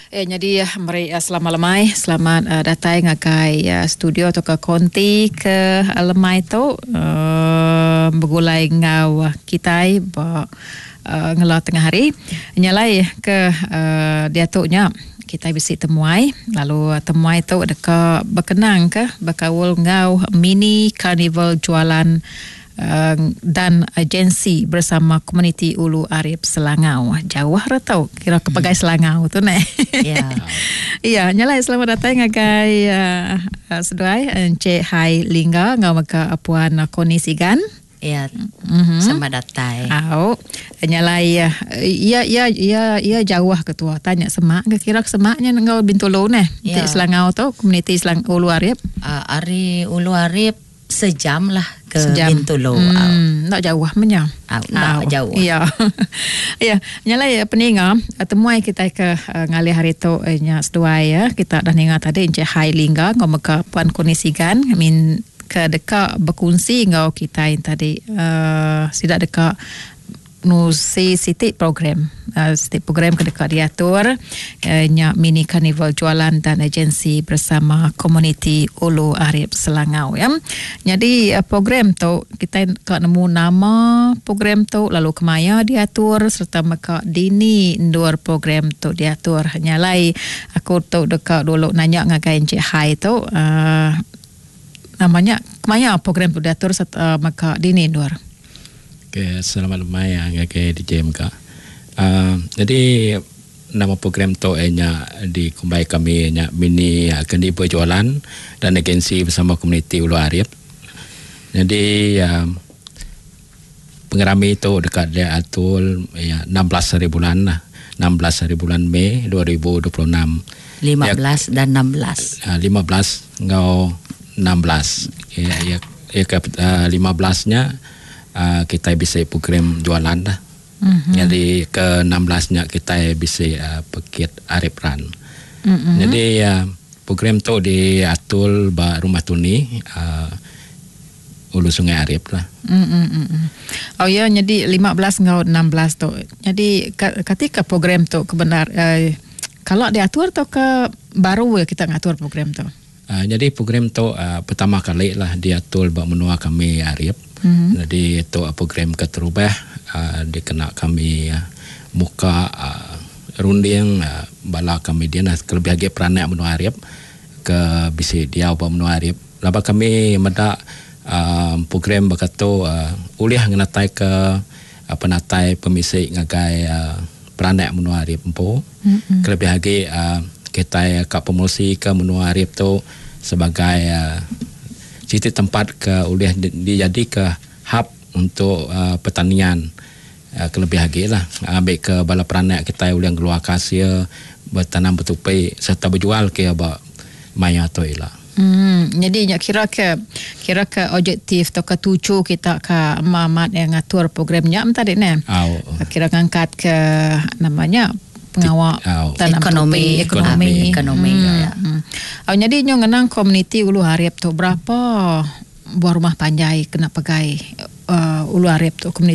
Jadi mari selamat lemai, selamat datang ngakai studio atau ke konti ke lemai tu bergulai ngau kita ngelau tengah hari nyalai ke diatuknya kita bisa temuai, lalu temuai tu dekat berkenang ke berkawal ngau mini carnival jualan dan agensi bersama komuniti Ulu Arif Selangau. Jauh ratau kira kepagai Selangau tu ne. Ya. Iya, nyalai selamat datang ngagai seduai Encik Hai Lingga ngau maka apuan Koni Sigan. Ya. Selamat datang. Au. Nyalai ia jauh ketua tanya semak ke kira semaknya ngau Bintulu ne. Ya. Selangau tu komuniti Ulu Arif. Ari Ulu Arif sejam lah ke Bintulu. Nak jauh menya. Nak jauh. Iya. Ya, nyalai peninga temuai kita ke ngalih hari tu nya seduai ya. Kita dah ninga tadi Encik Hai Lingga ngau maka puan Koni Sigan min ke dekat berkongsi ngau kita yang tadi sidak dekat nusi siti program ke dekat diatur nya mini carnival jualan dan agensi bersama komuniti Ulu Arif Selangau ya. Jadi program tu kita ke nemu nama program tu lalu kemaya diatur serta maka dini ndur program tu diatur. Nyalai aku tu dekat dulu nanya ngagai Encik Hai tu namanya kemaya program tu diatur serta maka dini ndur. Okay, selamat malam ke DJ MK. Jadi nama program tu nya dikumbai kami nya mini kendi berjualan dan agensi bersama komuniti Ulu Arif. Jadi pengerami itu dekat dia atul 16 hari bulan lah. 16 hari bulan Mei 2026. 15 dan 16. 15 ngau 16. Ya 15-nya kita bisa program jualan dah. Jadi ke 16-nya kita bisa paket Arif Run. Jadi program tu diatur ba rumah tuni Ulu Sungai Arif lah. Oh ya, jadi 15 ngau 16 tu. Jadi ketika program tu kebenar kalau diatur tu ke baru kita ngatur program tu. Jadi program tu pertama kali lah diatur ba menua kami Arif. Jadi itu program keterubah dikena kami muka runding bala kami dia nak lebih lagi peranak menua Arif ke bisi dia apa menua Arif. Laba kami meda program bakatu uliah nganatai ke penatai pemisik ngagai peranak menua Arif empu. Lebih lagi kita ke promosi ke menua Arif tu sebagai titik tempat ke uliah dijadi ke hub untuk pertanian kelebih lagi lah ambil ke bala peranak kita uliah keluar kasia bertanam betupai serta berjual ke maya tu lah. Jadi kira ke objektif atau ke tuju kita ke mamat yang ngatur programnya tadi ne. Kira ngangkat ke namanya pengawal ekonomi. Ya. Jadi nyo ngenang komuniti Ulu Arif tu berapa buah rumah panjai kena pagai Ulu Arif tu komuniti